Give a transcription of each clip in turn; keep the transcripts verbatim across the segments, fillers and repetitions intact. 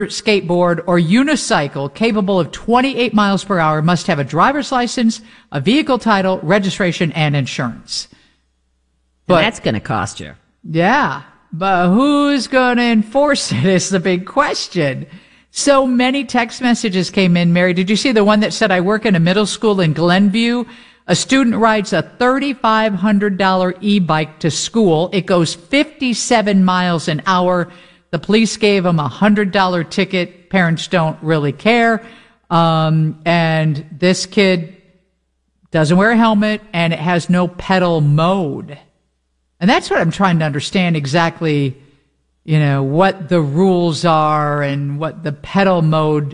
skateboard, or unicycle capable of twenty-eight miles per hour must have a driver's license, a vehicle title, registration, and insurance. But and that's going to cost you. Yeah, but who's going to enforce it is the big question. So many text messages came in. Mary, did you see the one that said, I work in a middle school in Glenview? A student rides a three thousand five hundred dollars e-bike to school. It goes fifty-seven miles an hour. The police gave him a one hundred dollars ticket. Parents don't really care. Um, and this kid doesn't wear a helmet, and it has no pedal mode. And that's what I'm trying to understand exactly, you know, what the rules are and what the pedal mode,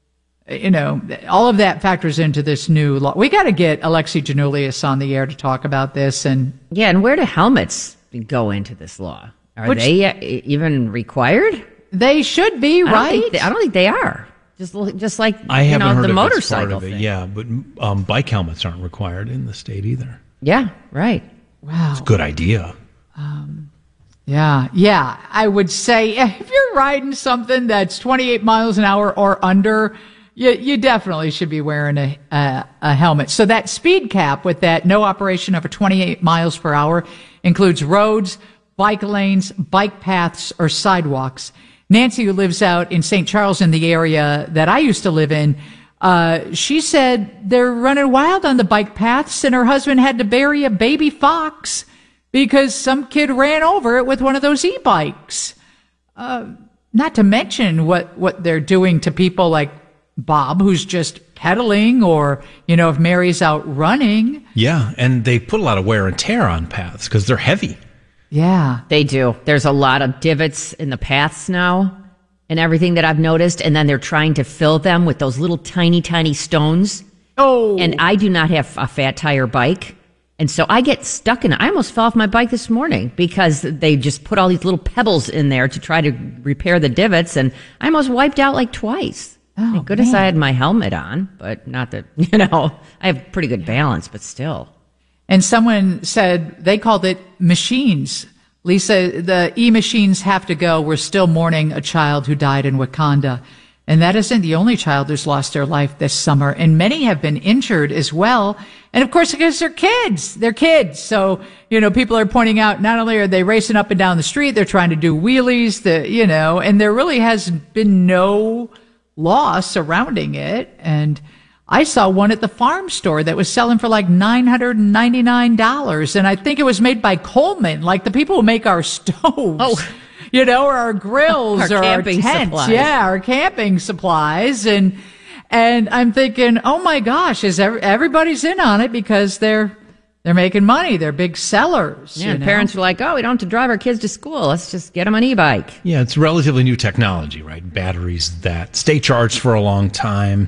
you know, all of that factors into this new law. We got to get Alexi Janulius on the air to talk about this. And yeah, and where do helmets go into this law? Are Which, they uh, even required? They should be, I right? Don't think they, I don't think they are. Just just like I you haven't know, heard the of motorcycle part of it, thing. Yeah, but um, bike helmets aren't required in the state either. Yeah, right. Wow. It's a good idea. Um, yeah, yeah. I would say if you're riding something that's twenty-eight miles an hour or under, you, you definitely should be wearing a, a, a helmet. So that speed cap with that no operation over twenty-eight miles per hour includes roads, bike lanes, bike paths, or sidewalks. Nancy, who lives out in Saint Charles in the area that I used to live in, uh, she said they're running wild on the bike paths, and her husband had to bury a baby fox because some kid ran over it with one of those e-bikes. Uh, not to mention what, what they're doing to people like Bob, who's just pedaling, or, you know, if Mary's out running. Yeah, and they put a lot of wear and tear on paths because they're heavy. Yeah. They do. There's a lot of divots in the paths now and everything that I've noticed, and then they're trying to fill them with those little tiny, tiny stones. Oh. And I do not have a fat tire bike, and so I get stuck in it. I almost fell off my bike this morning because they just put all these little pebbles in there to try to repair the divots, and I almost wiped out like twice. Oh, Thank goodness man. I had my helmet on, but not that, you know, I have pretty good balance, but still. And someone said they called it machines. Lisa, the e-machines have to go. We're still mourning a child who died in Wakanda. And that isn't the only child who's lost their life this summer. And many have been injured as well. And of course, because they're kids. They're kids. So, you know, people are pointing out not only are they racing up and down the street, they're trying to do wheelies, the, you know, and there really has been no law surrounding it. And I saw one at the farm store that was selling for like nine hundred ninety-nine dollars. And I think it was made by Coleman, like the people who make our stoves. Oh. You know, or our grills our or our camping tents. supplies. Yeah, our camping supplies. And, and I'm thinking, oh my gosh, is every, everybody's in on it because they're, they're making money. They're big sellers. Yeah, you and know? parents were like, oh, we don't have to drive our kids to school. Let's just get them an e-bike. Yeah, it's relatively new technology, right? Batteries that stay charged for a long time,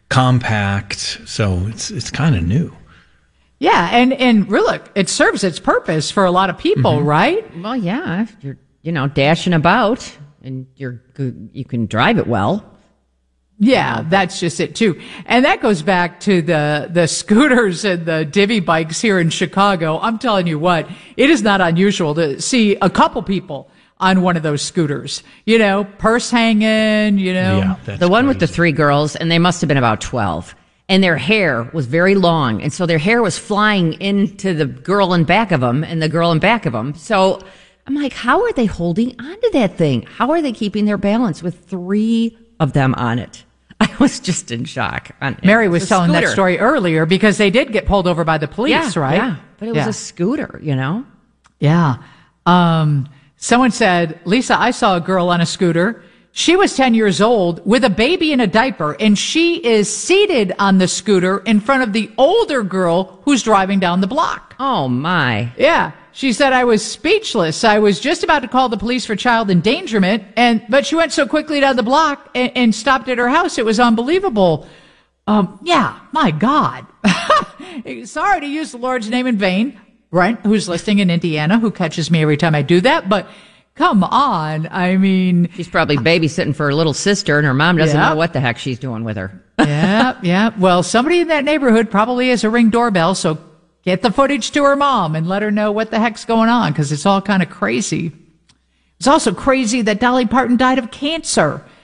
compact. So it's it's kind of new. Yeah, and, and really, look, it serves its purpose for a lot of people, mm-hmm. right? Well, yeah, if you're, you know, dashing about and you're you can drive it well. Yeah, that's just it too. And that goes back to the, the scooters and the divvy bikes here in Chicago. I'm telling you what, it is not unusual to see a couple people on one of those scooters, you know, purse hanging, you know. Yeah, that's the one crazy. with the three girls, and they must have been about twelve. And their hair was very long. And so their hair was flying into the girl in back of them and the girl in back of them. So I'm like, how are they holding onto that thing? How are they keeping their balance with three of them on it? I was just in shock. On, Mary was telling scooter. that story earlier because they did get pulled over by the police, yeah, right? Yeah, but it was yeah. a scooter, you know? Yeah. Um, someone said, Lisa, I saw a girl on a scooter. She was ten years old with a baby in a diaper, and she is seated on the scooter in front of the older girl who's driving down the block. Oh, my. Yeah. She said, I was speechless. I was just about to call the police for child endangerment, and but she went so quickly down the block and, and stopped at her house. It was unbelievable. Um, yeah, my God. Sorry to use the Lord's name in vain. Brent, who's listening in Indiana, who catches me every time I do that, but come on. I mean, she's probably babysitting for her little sister, and her mom doesn't yeah. know what the heck she's doing with her. yeah, yeah. Well, somebody in that neighborhood probably has a Ring doorbell, so get the footage to her mom and let her know what the heck's going on, because it's all kind of crazy. It's also crazy that Dolly Parton died of cancer.